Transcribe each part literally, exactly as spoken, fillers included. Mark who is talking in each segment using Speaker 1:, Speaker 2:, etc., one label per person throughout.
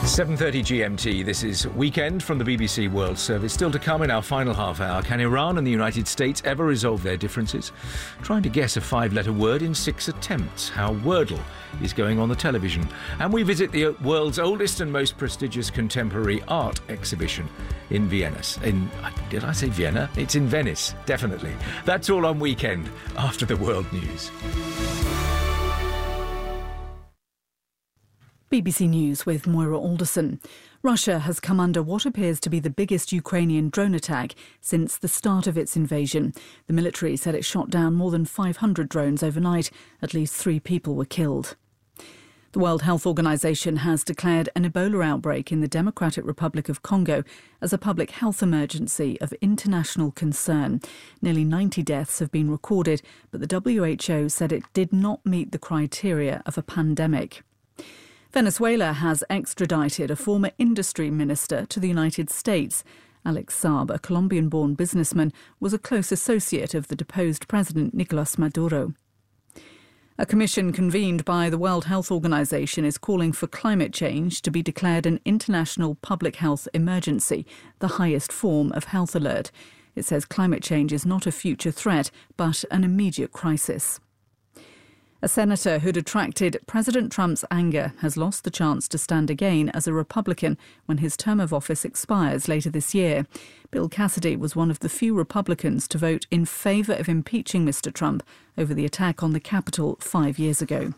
Speaker 1: seven thirty G M T, this is Weekend from the B B C World Service. Still to come in our final half hour. Can Iran and the United States ever resolve their differences? Trying to guess a five-letter word in six attempts. How Wordle is going on the television. And we visit the world's oldest and most prestigious contemporary art exhibition in Vienna. In, did I say Vienna? It's in Venice, definitely. That's all on Weekend after the world news.
Speaker 2: B B C News with Moira Alderson. Russia has come under what appears to be the biggest Ukrainian drone attack since the start of its invasion. The military said it shot down more than five hundred drones overnight. At least three people were killed. The World Health Organization has declared an Ebola outbreak in the Democratic Republic of Congo as a public health emergency of international concern. Nearly ninety deaths have been recorded, but the W H O said it did not meet the criteria of a pandemic. Venezuela has extradited a former industry minister to the United States. Alex Saab, a Colombian-born businessman, was a close associate of the deposed president Nicolas Maduro. A commission convened by the World Health Organization is calling for climate change to be declared an international public health emergency, the highest form of health alert. It says climate change is not a future threat, but an immediate crisis. A senator who'd attracted President Trump's anger has lost the chance to stand again as a Republican when his term of office expires later this year. Bill Cassidy was one of the few Republicans to vote in favour of impeaching Mister Trump over the attack on the Capitol five years ago.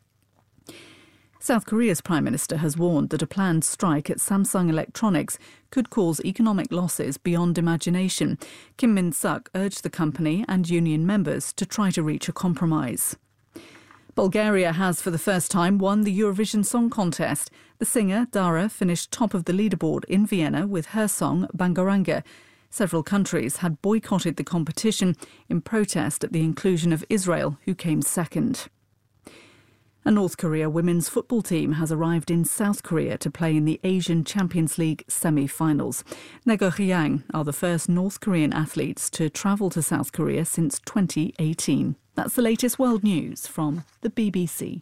Speaker 2: South Korea's Prime Minister has warned that a planned strike at Samsung Electronics could cause economic losses beyond imagination. Kim Min-suk urged the company and union members to try to reach a compromise. Bulgaria has for the first time won the Eurovision Song Contest. The singer, Dara, finished top of the leaderboard in Vienna with her song Bangaranga. Several countries had boycotted the competition in protest at the inclusion of Israel, who came second. A North Korea women's football team has arrived in South Korea to play in the Asian Champions League semi-finals. Nago Hyang are the first North Korean athletes to travel to South Korea since twenty eighteen. That's the latest world news from the B B C.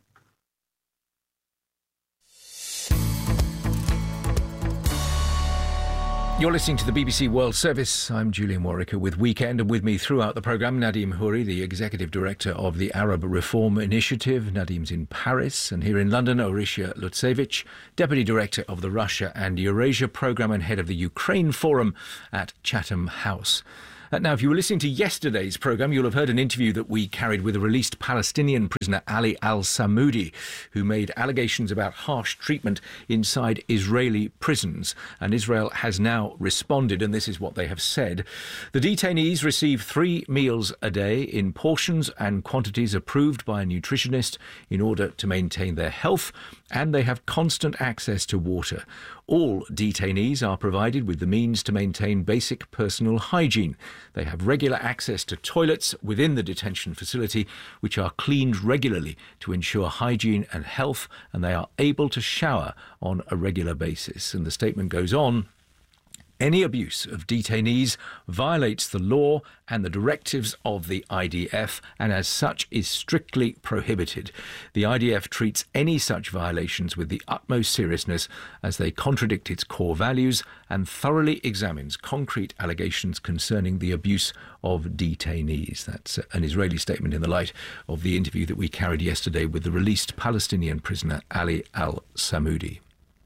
Speaker 1: You're listening to the B B C World Service. I'm Julian Warwicker with Weekend, and with me throughout the programme, Nadim Houri, the Executive Director of the Arab Reform Initiative. Nadim's in Paris, and here in London, Orysia Lutsevich, Deputy Director of the Russia and Eurasia Programme and Head of the Ukraine Forum at Chatham House. Now, if you were listening to yesterday's programme, you'll have heard an interview that we carried with a released Palestinian prisoner, Ali al-Samoudi, who made allegations about harsh treatment inside Israeli prisons. And Israel has now responded, and this is what they have said. The detainees receive three meals a day in portions and quantities approved by a nutritionist in order to maintain their health, and they have constant access to water. All detainees are provided with the means to maintain basic personal hygiene. They have regular access to toilets within the detention facility, which are cleaned regularly to ensure hygiene and health, and they are able to shower on a regular basis. And the statement goes on: any abuse of detainees violates the law and the directives of the I D F, and as such is strictly prohibited. The I D F treats any such violations with the utmost seriousness as they contradict its core values and thoroughly examines concrete allegations concerning the abuse of detainees. That's an Israeli statement in the light of the interview that we carried yesterday with the released Palestinian prisoner Ali al-Samoudi.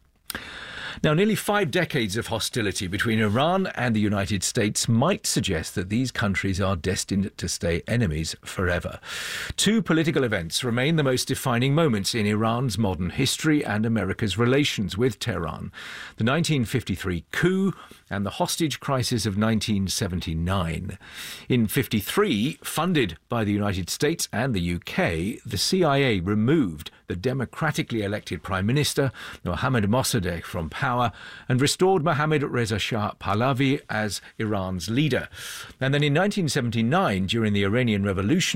Speaker 1: Now, nearly five decades of hostility between Iran and the United States might suggest that these countries are destined to stay enemies forever. Two political events remain the most defining moments in Iran's modern history and America's relations with Tehran: the nineteen fifty-three coup and the hostage crisis of nineteen seventy-nine. In fifty-three, funded by the United States and the U K, the C I A removed the democratically elected Prime Minister Mohammad Mossadegh from power and restored Mohammad Reza Shah Pahlavi as Iran's leader. And then in nineteen seventy-nine, during the Iranian Revolution,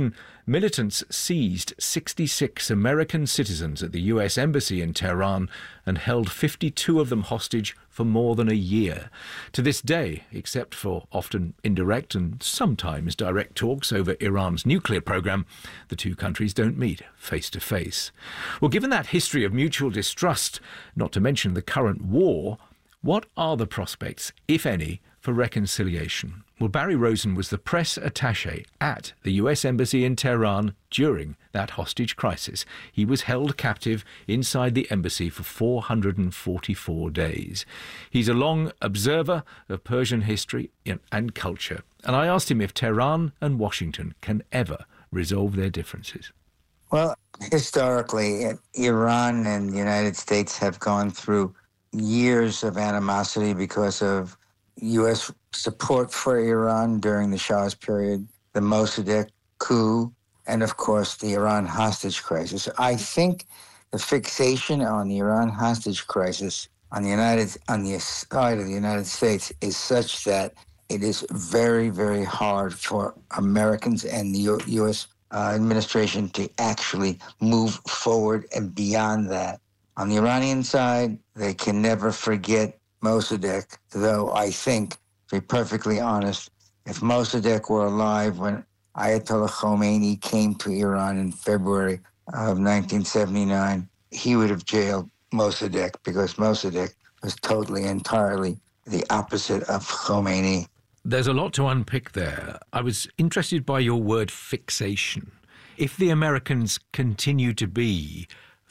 Speaker 1: militants seized sixty-six American citizens at the U S Embassy in Tehran and held fifty-two of them hostage for more than a year. To this day, except for often indirect and sometimes direct talks over Iran's nuclear program, the two countries don't meet face to face. Well, given that history of mutual distrust, not to mention the current war, what are the prospects, if any, for reconciliation? Well, Barry Rosen was the press attaché at the U S Embassy in Tehran during that hostage crisis. He was held captive inside the embassy for four hundred forty-four days. He's a long observer of Persian history and culture, and I asked him if Tehran and Washington can ever resolve their differences.
Speaker 3: Well, historically, Iran and the United States have gone through years of animosity because of U S support for Iran during the Shah's period, the Mossadegh coup, and of course the Iran hostage crisis. I think the fixation on the Iran hostage crisis on the United on the side of the United States is such that it is very, very hard for Americans and the U- U.S. Uh, administration to actually move forward and beyond that. On the Iranian side, they can never forget Mossadegh, though I think, to be perfectly honest, if Mossadegh were alive when Ayatollah Khomeini came to Iran in February of nineteen seventy-nine, he would have jailed Mossadegh because Mossadegh was totally, entirely the opposite of Khomeini.
Speaker 1: There's a lot to unpick there. I was interested by your word fixation. If the Americans continue to be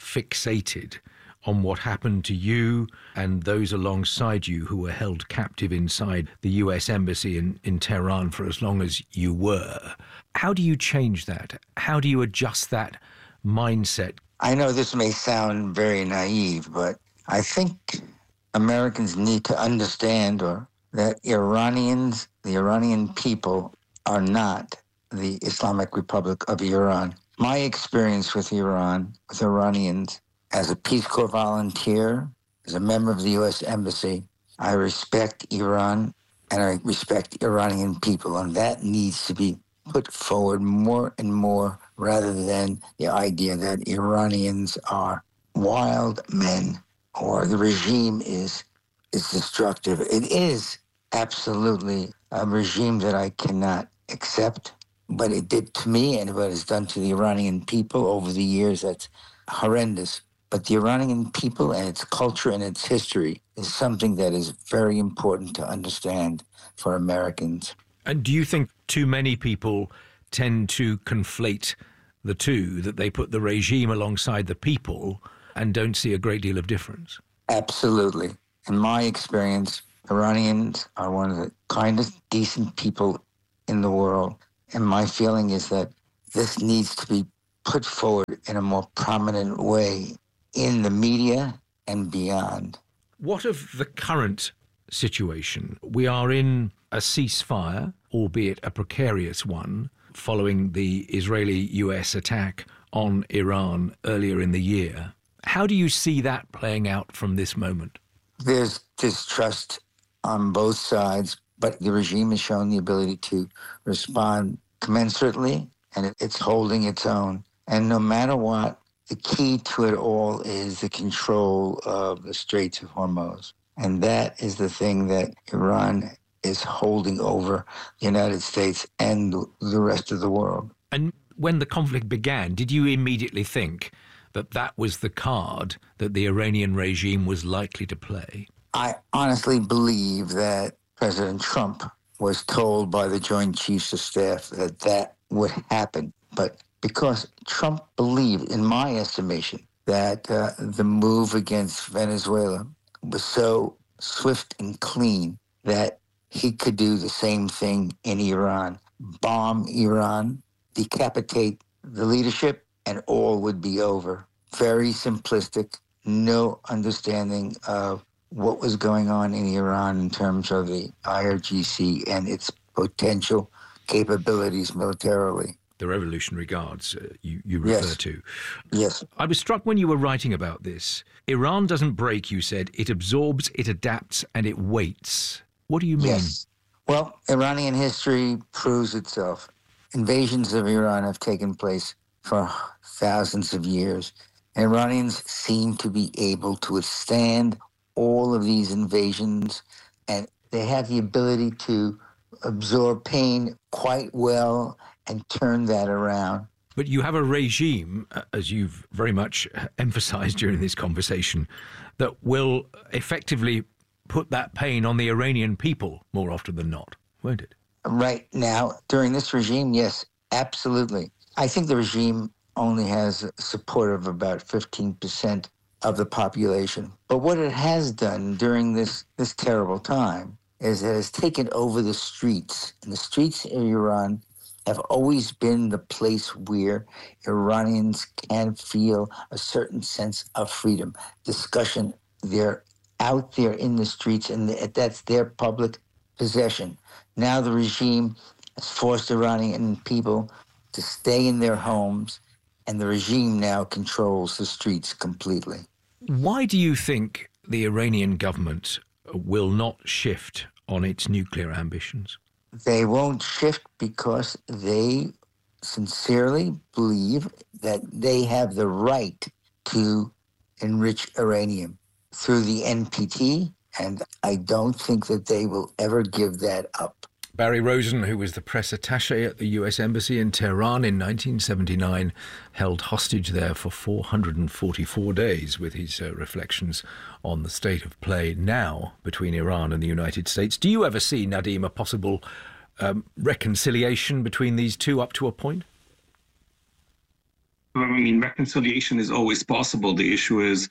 Speaker 1: fixated on what happened to you and those alongside you who were held captive inside the U S Embassy in, in Tehran for as long as you were, how do you change that? How do you adjust that mindset?
Speaker 3: I know this may sound very naive, but I think Americans need to understand or that Iranians, the Iranian people, are not the Islamic Republic of Iran. My experience with Iran, with Iranians, as a Peace Corps volunteer, as a member of the U S Embassy, I respect Iran and I respect Iranian people, and that needs to be put forward more and more rather than the idea that Iranians are wild men or the regime is is destructive. It is absolutely a regime that I cannot accept, but it did to me and what it's done to the Iranian people over the years, that's horrendous. But the Iranian people and its culture and its history is something that is very important to understand for Americans.
Speaker 1: And do you think too many people tend to conflate the two, that they put the regime alongside the people and don't see a great deal of difference?
Speaker 3: Absolutely. In my experience, Iranians are one of the kindest, decent people in the world. And my feeling is that this needs to be put forward in a more prominent way in the media and beyond.
Speaker 1: What of the current situation? We are in a ceasefire, albeit a precarious one, following the Israeli-U S attack on Iran earlier in the year. How do you see that playing out from this moment?
Speaker 3: There's distrust on both sides, but the regime has shown the ability to respond commensurately, and it's holding its own. And no matter what, the key to it all is the control of the Straits of Hormuz. And that is the thing that Iran is holding over the United States and the rest of the world.
Speaker 1: And when the conflict began, did you immediately think that that was the card that the Iranian regime was likely to play?
Speaker 3: I honestly believe that President Trump was told by the Joint Chiefs of Staff that that would happen. But because Trump believed, in my estimation, that uh, the move against Venezuela was so swift and clean that he could do the same thing in Iran, bomb Iran, decapitate the leadership, and all would be over. Very simplistic, no understanding of what was going on in Iran in terms of the I R G C and its potential capabilities militarily.
Speaker 1: The Revolutionary Guards uh, you, you refer
Speaker 3: yes.
Speaker 1: to.
Speaker 3: Yes.
Speaker 1: I was struck when you were writing about this. Iran doesn't break, you said. It absorbs, it adapts, and it waits. What do you mean?
Speaker 3: Yes. Well, Iranian history proves itself. invasions of Iran have taken place for thousands of years. Iranians seem to be able to withstand all of these invasions, and they have the ability to absorb pain quite well and turn that around.
Speaker 1: But you have a regime, as you've very much emphasized during this conversation, that will effectively put that pain on the Iranian people more often than not, won't it?
Speaker 3: Right now, during this regime, yes, absolutely. I think the regime only has support of about fifteen percent of the population. But what it has done during this, this terrible time is it has taken over the streets. And the streets in Iran have always been the place where Iranians can feel a certain sense of freedom. Discussion, they're out there in the streets, and that's their public possession. Now the regime has forced Iranian people to stay in their homes, and the regime now controls the streets completely.
Speaker 1: Why do you think the Iranian government will not shift on its nuclear ambitions?
Speaker 3: They won't shift because they sincerely believe that they have the right to enrich uranium through the N P T, and I don't think that they will ever give that up.
Speaker 1: Barry Rosen, who was the press attaché at the U S Embassy in Tehran in nineteen seventy-nine, held hostage there for four hundred forty-four days with his uh, reflections on the state of play now between Iran and the United States. Do you ever see, Nadeem, a possible um, reconciliation between these two up to a point?
Speaker 4: I mean, reconciliation is always possible. The issue is,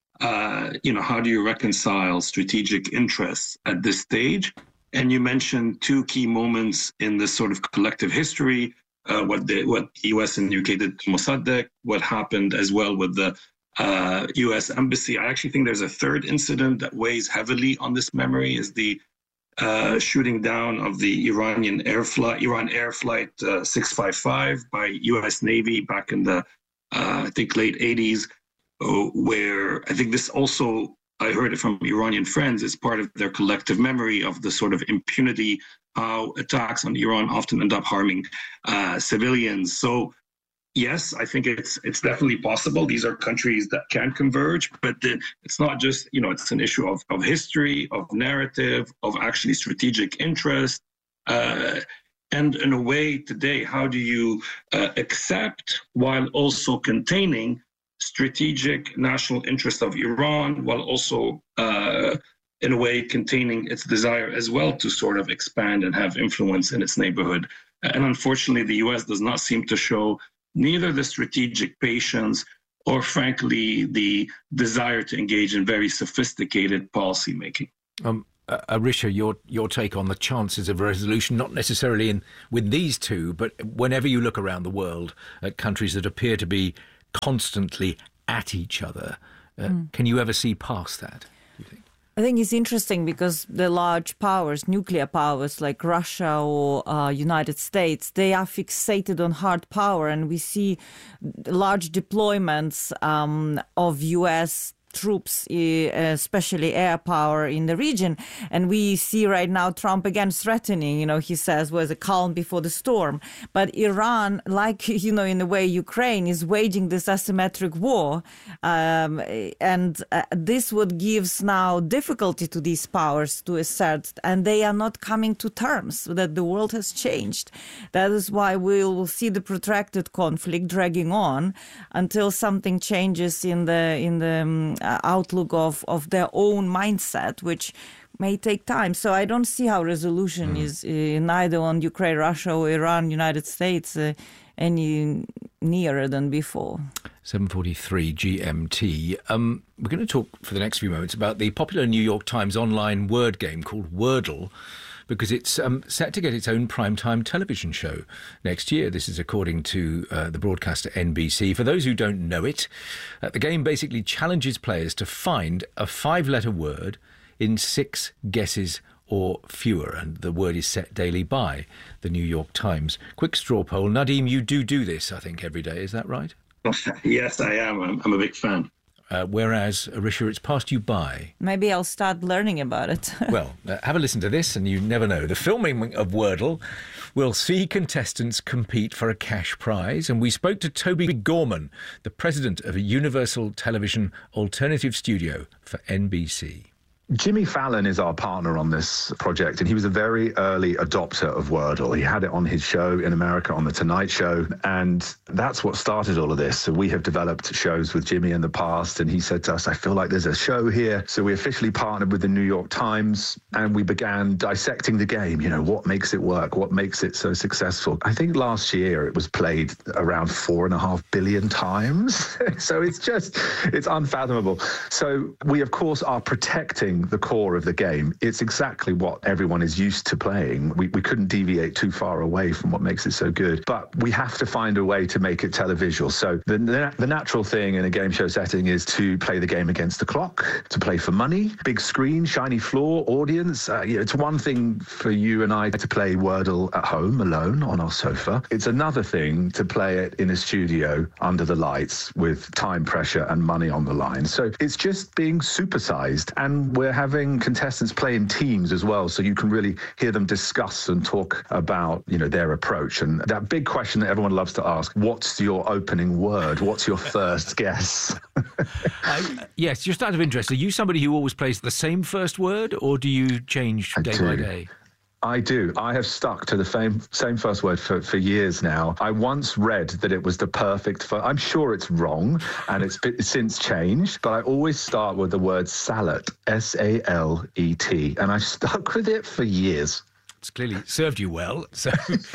Speaker 4: uh, you know, how do you reconcile strategic interests at this stage? And you mentioned two key moments in this sort of collective history, uh, what the what the U S and U K did to Mossadegh, what happened as well with the uh, U S Embassy. I actually think there's a third incident that weighs heavily on this memory, is the uh, shooting down of the Iranian air flight, Iran Air Flight uh, six five five by U S Navy back in the, uh, I think, late eighties, uh, where I think this also, I heard it from Iranian friends, as part of their collective memory of the sort of impunity, how attacks on Iran often end up harming uh, civilians. So, yes, I think it's it's definitely possible. These are countries that can converge, but the, it's not just, you know, it's an issue of, of history, of narrative, of actually strategic interest. Uh, and in a way today, how do you uh, accept while also containing strategic national interest of Iran, while also, uh, in a way, containing its desire as well to sort of expand and have influence in its neighborhood. And unfortunately, the U S does not seem to show neither the strategic patience or, frankly, the desire to engage in very sophisticated policymaking.
Speaker 1: Um, uh, Arisha, your your take on the chances of resolution, not necessarily in with these two, but whenever you look around the world at countries that appear to be constantly at each other. Uh, mm. Can you ever see past that, do you think?
Speaker 5: I think it's interesting because the large powers, nuclear powers like Russia or uh, United States, they are fixated on hard power, and we see large deployments um, of U S troops, especially air power in the region. And we see right now Trump again threatening, you know, he says was a calm before the storm. But Iran, like, you know, in a way, Ukraine is waging this asymmetric war. Um, and uh, this would gives now difficulty to these powers to assert, and they are not coming to terms that the world has changed. That is why we will see the protracted conflict dragging on until something changes in the, in the, um, Uh, outlook of, of their own mindset, which may take time. So I don't see how resolution mm. is uh, neither on Ukraine, Russia, or Iran, United States uh, any nearer than before.
Speaker 1: seven forty-three G M T. Um, we're going to talk for the next few moments about the popular New York Times online word game called Wordle, because it's um, set to get its own primetime television show next year. This is according to uh, the broadcaster N B C. For those who don't know it, uh, the game basically challenges players to find a five-letter word in six guesses or fewer, and the word is set daily by the New York Times. Quick straw poll. Nadeem, you do do this, I think, every day. Is that right?
Speaker 4: Yes, I am. I'm, I'm a big fan.
Speaker 1: uh, whereas, Arisha, it's passed you by.
Speaker 5: Maybe I'll start learning about it.
Speaker 1: Well, uh, have a listen to this and you never know. The filming of Wordle will see contestants compete for a cash prize, and we spoke to Toby Gorman, the president of a Universal Television Alternative Studio for N B C.
Speaker 6: Jimmy Fallon is our partner on this project, and he was a very early adopter of Wordle. He had it on his show in America on The Tonight Show, and that's what started all of this. So we have developed shows with Jimmy in the past, and he said to us, I feel like there's a show here. So we officially partnered with the New York Times, and we began dissecting the game. You know, what makes it work? What makes it so successful? I think last year it was played around four and a half billion times. So it's just, it's unfathomable. So we, of course, are protecting the core of the game. It's exactly what everyone is used to playing. We, we couldn't deviate too far away from what makes it so good, but we have to find a way to make it televisual. So the, the, the natural thing in a game show setting is to play the game against the clock, to play for money, big screen, shiny floor, audience. Uh, you know, it's one thing for you and I to play Wordle at home alone on our sofa. It's another thing to play it in a studio under the lights with time pressure and money on the line. So it's just being supersized, and we're We're having contestants play in teams as well, so you can really hear them discuss and talk about, you know, their approach. And that big question that everyone loves to ask, what's your opening word? What's your first guess?
Speaker 1: uh, yes, just out of interest, are you somebody who always plays the same first word, or do you change
Speaker 6: I
Speaker 1: day
Speaker 6: do.
Speaker 1: by day?
Speaker 6: I do. I have stuck to the same, same first word for, for years now. I once read that it was the perfect first. I'm sure it's wrong, and it's been, since changed, but I always start with the word salet, S A L E T, and I've stuck with it for years.
Speaker 1: It's clearly served you well, so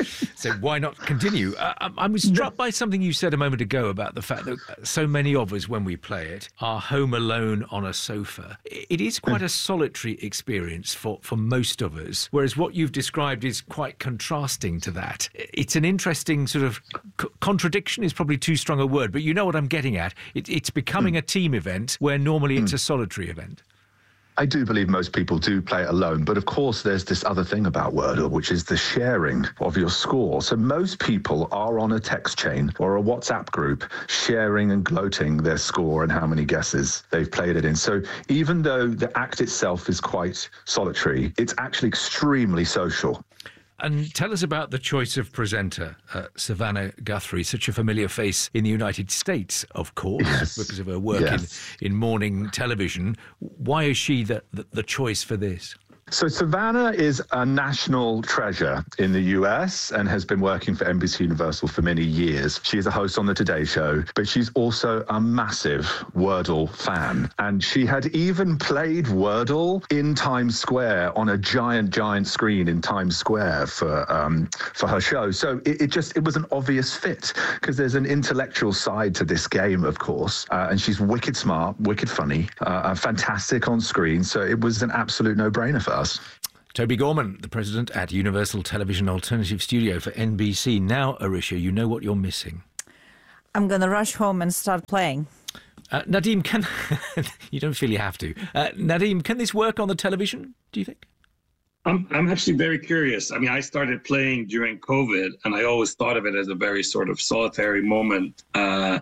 Speaker 1: so why not continue? Uh, I, I was struck by something you said a moment ago about the fact that so many of us, when we play it, are home alone on a sofa. It is quite a solitary experience for, for most of us, whereas what you've described is quite contrasting to that. It's an interesting sort of c- contradiction is probably too strong a word, but you know what I'm getting at. It, it's becoming a team event where normally it's a solitary event.
Speaker 6: I do believe most people do play it alone, but of course there's this other thing about Wordle, which is the sharing of your score. So most people are on a text chain or a WhatsApp group sharing and gloating their score and how many guesses they've played it in. So even though the act itself is quite solitary, it's actually extremely social.
Speaker 1: And tell us about the choice of presenter, uh, Savannah Guthrie, such a familiar face in the United States, of course,
Speaker 6: yes.
Speaker 1: because of her work
Speaker 6: yes.
Speaker 1: in, in morning television. Why is she the, the, the choice for this?
Speaker 6: So Savannah is a national treasure in the U S and has been working for N B C Universal for many years. She is a host on The Today Show, but she's also a massive Wordle fan. And she had even played Wordle in Times Square on a giant, giant screen in Times Square for um, for her show. So it, it just, it was an obvious fit because there's an intellectual side to this game, of course. Uh, and she's wicked smart, wicked funny, uh, fantastic on screen. So it was an absolute no-brainer for us.
Speaker 1: Toby Gorman, the president at Universal Television Alternative Studio for N B C. Now, Arisha, you know what you're missing.
Speaker 5: I'm going to rush home and start playing.
Speaker 1: Uh, Nadeem, can... you don't feel you have to. Uh, Nadeem, can this work on the television, do you think?
Speaker 4: I'm, I'm actually very curious. I mean, I started playing during COVID, and I always thought of it as a very sort of solitary moment. Uh,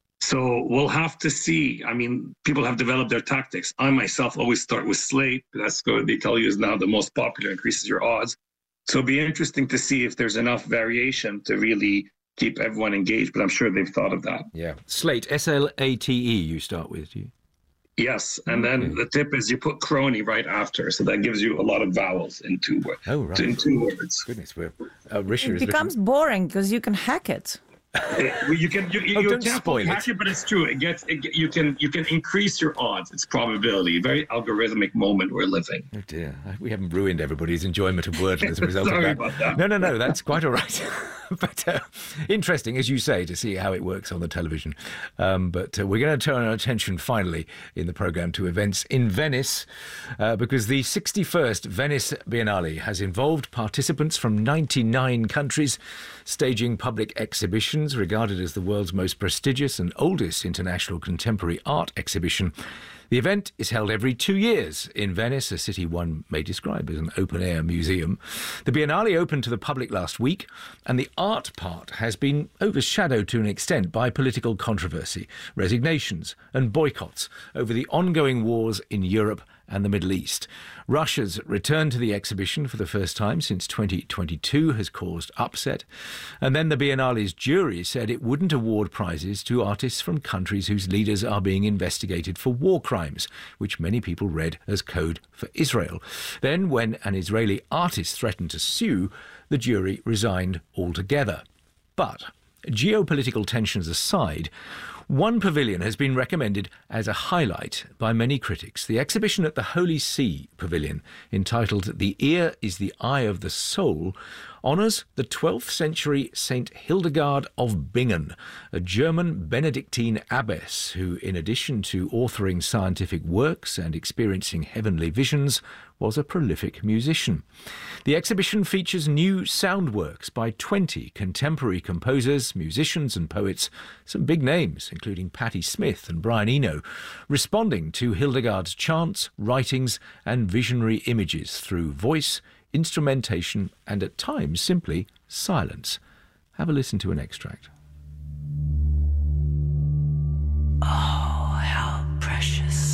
Speaker 4: So we'll have to see. I mean, people have developed their tactics. I myself always start with Slate. That's what they tell you is now the most popular, increases your odds. So it'll be interesting to see if there's enough variation to really keep everyone engaged. But I'm sure they've thought of that.
Speaker 1: Yeah. Slate, S L A T E you start with, do you?
Speaker 4: Yes. And then okay. the tip is you put crony right after. So that gives you a lot of vowels in two words.
Speaker 1: Oh, right.
Speaker 4: In two words.
Speaker 1: Goodness, we're, uh, Risha
Speaker 5: it becomes
Speaker 1: looking...
Speaker 5: boring because you can hack it.
Speaker 4: you can you, you,
Speaker 1: oh,
Speaker 4: you
Speaker 1: don't
Speaker 4: can't
Speaker 1: spoil
Speaker 4: hack
Speaker 1: it.
Speaker 4: it, but it's true. It gets it, you can you can increase your odds. It's probability. Very algorithmic moment we're living.
Speaker 1: Oh dear, we haven't ruined everybody's enjoyment of Wordle as a result
Speaker 4: Sorry
Speaker 1: of that.
Speaker 4: about that.
Speaker 1: No, no, no, that's quite all right. But uh, interesting, as you say, to see how it works on the television. Um, but uh, we're going to turn our attention finally in the programme to events in Venice, uh, because the sixty-first Venice Biennale has involved participants from ninety-nine countries staging public exhibitions regarded as the world's most prestigious and oldest international contemporary art exhibition. The event is held every two years in Venice, a city one may describe as an open-air museum. The Biennale opened to the public last week, and the art part has been overshadowed to an extent by political controversy, resignations and boycotts over the ongoing wars in Europe and the Middle East. Russia's return to the exhibition for the first time since twenty twenty-two has caused upset. And then the Biennale's jury said it wouldn't award prizes to artists from countries whose leaders are being investigated for war crimes, which many people read as code for Israel. Then, when an Israeli artist threatened to sue, the jury resigned altogether. But geopolitical tensions aside, one pavilion has been recommended as a highlight by many critics. The exhibition at the Holy See Pavilion, entitled The Ear is the Eye of the Soul, honours the twelfth century Saint Hildegard of Bingen, a German Benedictine abbess who, in addition to authoring scientific works and experiencing heavenly visions, was a prolific musician. The exhibition features new sound works by twenty contemporary composers, musicians and poets, some big names, including Patti Smith and Brian Eno, responding to Hildegard's chants, writings and visionary images through voice, instrumentation and at times simply silence. Have a listen to an extract.
Speaker 7: Oh.